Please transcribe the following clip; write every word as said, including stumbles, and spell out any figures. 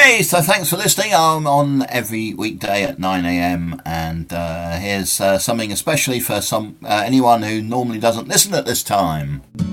Okay, so thanks for listening. I'm on every weekday at nine a.m. and uh, here's uh, something especially for some uh, anyone who normally doesn't listen at this time.